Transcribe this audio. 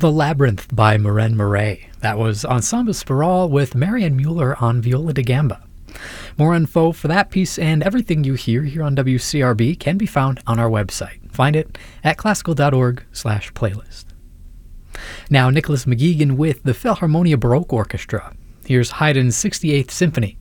The Labyrinth by Maren Murray. That was Ensemble Spiral with Marianne Mueller on viola da gamba. More info for that piece and everything you hear here on WCRB can be found on our website. Find it at classical.org/playlist. Now, Nicholas McGeegan with the Philharmonia Baroque Orchestra. Here's Haydn's 68th Symphony,